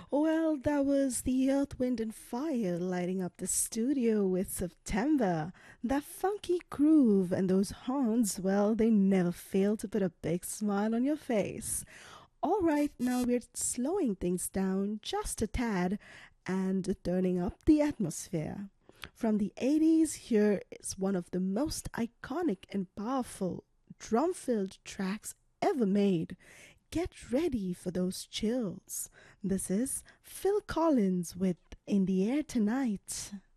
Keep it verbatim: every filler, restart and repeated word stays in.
Well, that was the Earth, Wind, and Fire lighting up the studio with September. That funky groove and those horns, well, they never fail to put a big smile on your face. All right, now we're slowing things down just a tad and turning up the atmosphere. From the eighties, here is one of the most iconic and powerful drum filled tracks ever made. Get ready for those chills. This is Phil Collins with In the Air Tonight.